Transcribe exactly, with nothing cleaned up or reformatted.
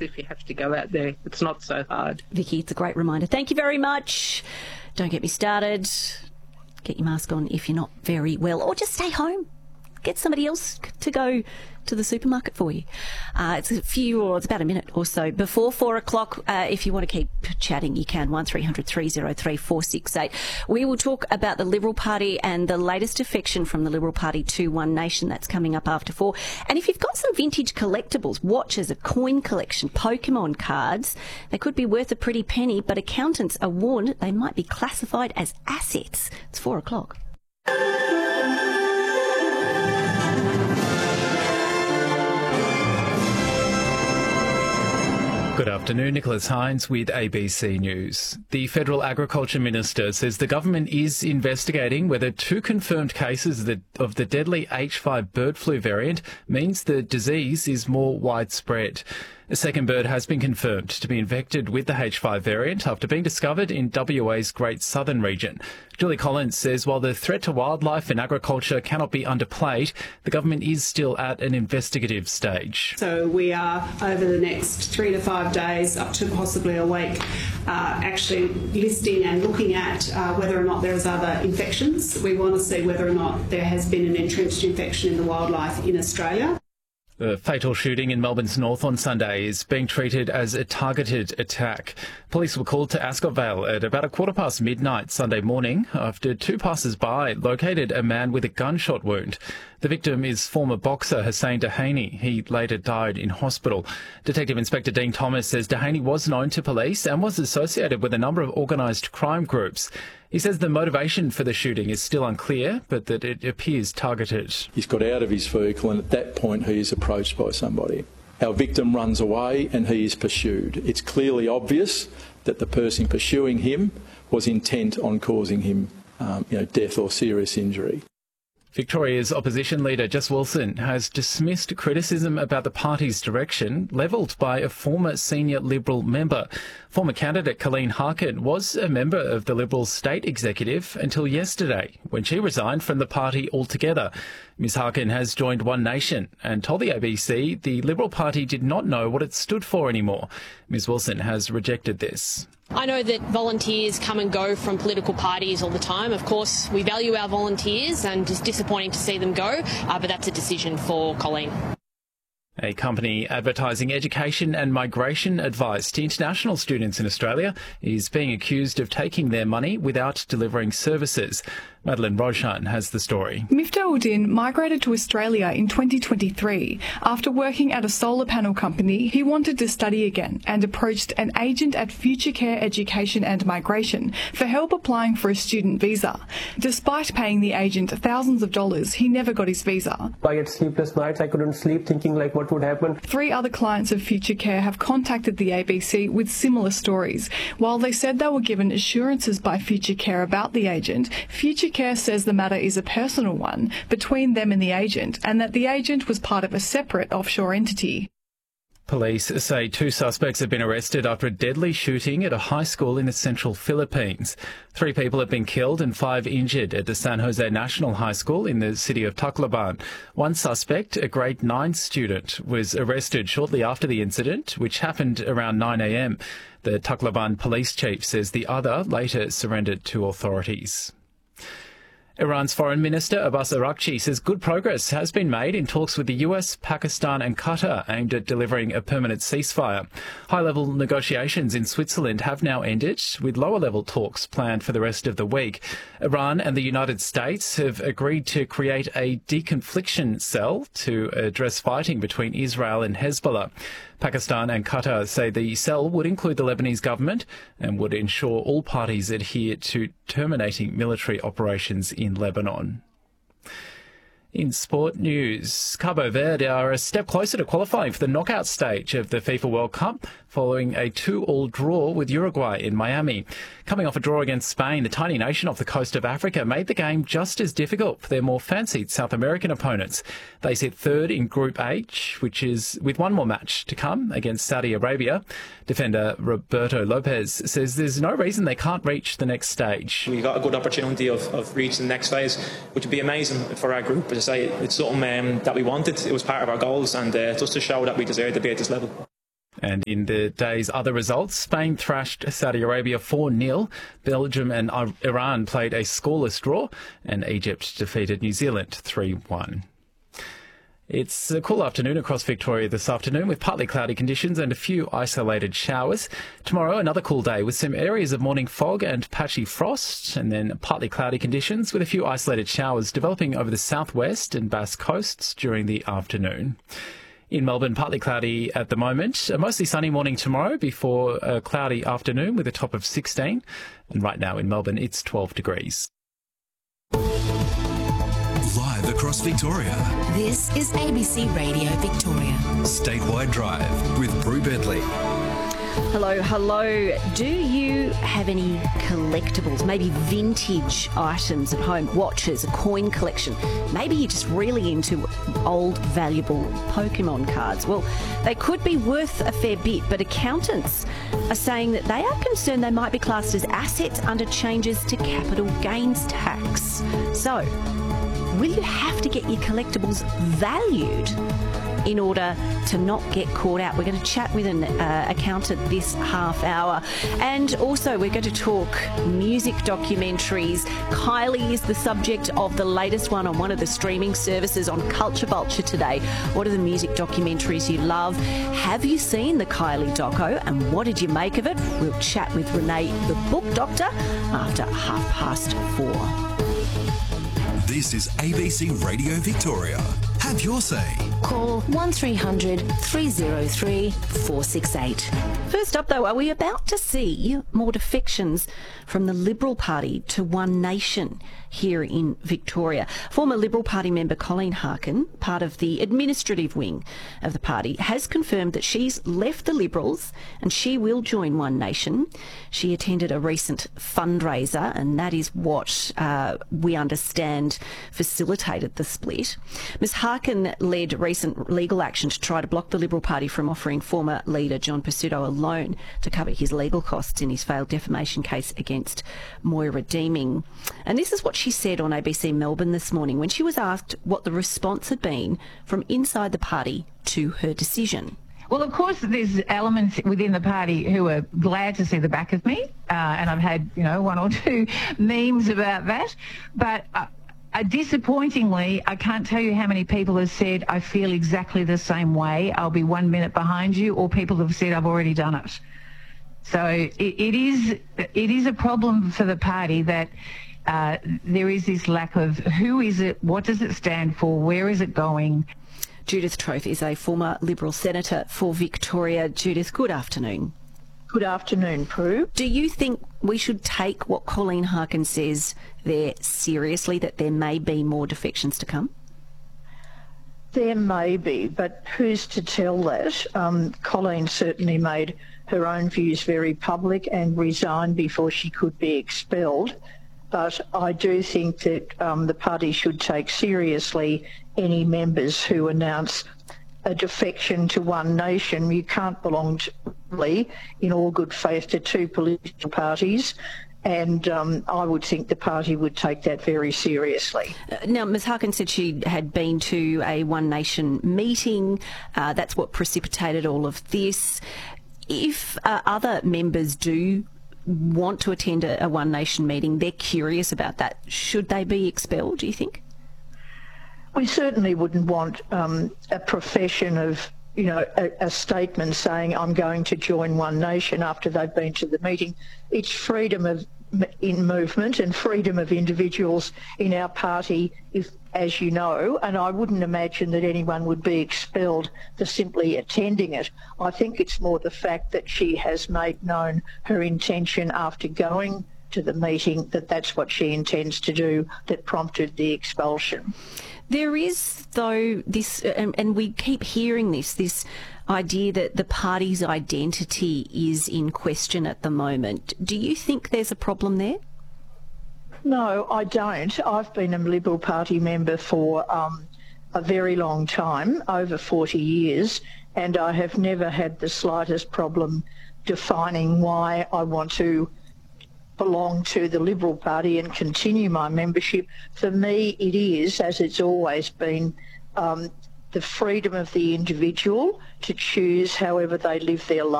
course, if you have to go out there, it's not so hard. Vicky, it's a great reminder. Thank you very much. Don't get me started. Get your mask on if you're not very well, or just stay home. Get somebody else to go to the supermarket for you. Uh, it's a few, or it's about a minute or so before four o'clock. Uh, if you want to keep chatting, you can. one three hundred three oh three four six eight. We will talk about the Liberal Party and the latest defection from the Liberal Party to One Nation. That's coming up after four. And if you've got some vintage collectibles, watches, a coin collection, Pokemon cards, they could be worth a pretty penny, but accountants are warned they might be classified as assets. It's four o'clock. Good afternoon, Nicholas Hines with A B C News. The Federal Agriculture Minister says the government is investigating whether two confirmed cases of the, of the deadly H five bird flu variant means the disease is more widespread. A second bird has been confirmed to be infected with the H five variant after being discovered in W A's Great Southern region. Julie Collins says while the threat to wildlife and agriculture cannot be underplayed, the government is still at an investigative stage. So we are, over the next three to five days, up to possibly a week, uh, actually listing and looking at uh, whether or not there is other infections. We want to see whether or not there has been an entrenched infection in the wildlife in Australia. The fatal shooting in Melbourne's north on Sunday is being treated as a targeted attack. Police were called to Ascot Vale at about a quarter past midnight Sunday morning after two passers-by located a man with a gunshot wound. The victim is former boxer Hussein Dehaney. He later died in hospital. Detective Inspector Dean Thomas says Dehaney was known to police and was associated with a number of organised crime groups. He says the motivation for the shooting is still unclear, but that it appears targeted. He's got out of his vehicle and at that point he is approached by somebody. Our victim runs away and he is pursued. It's clearly obvious that the person pursuing him was intent on causing him um, you know, death or serious injury. Victoria's opposition leader, Jess Wilson, has dismissed criticism about the party's direction levelled by a former senior Liberal member. Former candidate Colleen Harkin was a member of the Liberal state executive until yesterday, when she resigned from the party altogether. Miz Harkin has joined One Nation and told the A B C the Liberal Party did not know what it stood for anymore. Miz Wilson has rejected this. I know that volunteers come and go from political parties all the time. Of course, we value our volunteers and it's disappointing to see them go, uh, but that's a decision for Colleen. A company advertising education and migration advice to international students in Australia is being accused of taking their money without delivering services. Madeline Roshan has the story. Miftah-Uddin migrated to Australia in twenty twenty-three. After working at a solar panel company, he wanted to study again and approached an agent at Future Care Education and Migration for help applying for a student visa. Despite paying the agent thousands of dollars, he never got his visa. I had sleepless nights. I couldn't sleep thinking like what would happen. Three other clients of Future Care have contacted the A B C with similar stories. While they said they were given assurances by Future Care about the agent, Future Care says the matter is a personal one between them and the agent, and that the agent was part of a separate offshore entity. Police say two suspects have been arrested after a deadly shooting at a high school in the central Philippines. Three people have been killed and five injured at the San Jose National High School in the city of Tacloban. One suspect, a grade nine student, was arrested shortly after the incident, which happened around nine a m. The Tacloban police chief says the other later surrendered to authorities. Iran's Foreign Minister Abbas Araghchi says good progress has been made in talks with the U S, Pakistan and Qatar aimed at delivering a permanent ceasefire. High-level negotiations in Switzerland have now ended, with lower-level talks planned for the rest of the week. Iran and the United States have agreed to create a deconfliction cell to address fighting between Israel and Hezbollah. Pakistan and Qatar say the cell would include the Lebanese government and would ensure all parties adhere to terminating military operations in Lebanon. In sport news, Cabo Verde are a step closer to qualifying for the knockout stage of the FIFA World Cup following a two all draw with Uruguay in Miami. Coming off a draw against Spain, the tiny nation off the coast of Africa made the game just as difficult for their more fancied South American opponents. They sit third in Group H, which is with one more match to come against Saudi Arabia. Defender Roberto Lopez says there's no reason they can't reach the next stage. We got a good opportunity of, of reaching the next phase, which would be amazing for our group. As I say, it's something um, that we wanted. It was part of our goals, and uh, just to show that we deserve to be at this level. And in the day's other results, Spain thrashed Saudi Arabia four nil, Belgium and Iran played a scoreless draw, and Egypt defeated New Zealand three one. It's a cool afternoon across Victoria this afternoon with partly cloudy conditions and a few isolated showers. Tomorrow, another cool day with some areas of morning fog and patchy frost, and then partly cloudy conditions with a few isolated showers developing over the southwest and Bass coasts during the afternoon. In Melbourne, partly cloudy at the moment. A mostly sunny morning tomorrow before a cloudy afternoon with a top of sixteen. And right now in Melbourne, it's twelve degrees. Live across Victoria. This is A B C Radio Victoria. Statewide Drive with Brew Bentley. Hello, hello. Do you have any collectibles, maybe vintage items at home, watches, a coin collection? Maybe you're just really into old, valuable Pokemon cards. Well, they could be worth a fair bit, but accountants are saying that they are concerned they might be classed as assets under changes to capital gains tax. So, will you have to get your collectibles valued in order to not get caught out? We're going to chat with an uh, accountant this half hour. And also we're going to talk music documentaries. Kylie is the subject of the latest one on one of the streaming services on Culture Vulture today. What are the music documentaries you love? Have you seen the Kylie doco and what did you make of it? We'll chat with Renee, the book doctor, after half past four. This is A B C Radio Victoria. Have your say. Call one three hundred three oh three four six eight. First up, though, are we about to see more defections from the Liberal Party to One Nation here in Victoria? Former Liberal Party member Colleen Harkin, part of the administrative wing of the party, has confirmed that she's left the Liberals and she will join One Nation. She attended a recent fundraiser, and that is what uh, we understand facilitated the split. Miz Harkin led recent legal action to try to block the Liberal Party from offering former leader John Pesutto a loan to cover his legal costs in his failed defamation case against Moira Deeming. And this is what she said on A B C Melbourne this morning when she was asked what the response had been from inside the party to her decision. Well, of course, there's elements within the party who are glad to see the back of me, uh, and I've had, you know, one or two memes about that. But uh, uh, disappointingly, I can't tell you how many people have said, I feel exactly the same way, I'll be one minute behind you, or people have said, I've already done it. So it, it is it is a problem for the party that uh, there is this lack of who is it, what does it stand for, where is it going? Judith Troth is a former Liberal Senator for Victoria. Judith, good afternoon. Good afternoon, Prue. Do you think we should take what Colleen Harkin says there seriously, that there may be more defections to come? There may be, but who's to tell that? Um, Colleen certainly made her own views very public and resigned before she could be expelled. But I do think that um, the party should take seriously any members who announce a defection to One Nation. You can't belong to, in all good faith, to two political parties, and um, I would think the party would take that very seriously. Uh, now, Miz Harkin said she had been to a One Nation meeting. Uh, that's what precipitated all of this. If uh, other members do want to attend a, a One Nation meeting, they're curious about that, should they be expelled, do you think? We certainly wouldn't want um, a profession of, you know, a, a statement saying I'm going to join One Nation after they've been to the meeting. It's freedom of in movement and freedom of individuals in our party, if, as you know, and I wouldn't imagine that anyone would be expelled for simply attending it. I think it's more the fact that she has made known her intention after going to the meeting that that's what she intends to do that prompted the expulsion. There is, though, this, and, and we keep hearing this, this idea that the party's identity is in question at the moment. Do you think there's a problem there? No, I don't. I've been a Liberal Party member for um, a very long time, over forty years, and I have never had the slightest problem defining why I want to belong to the Liberal Party and continue my membership. For me, it is, as it's always been, um, the freedom of the individual to choose however they live their life.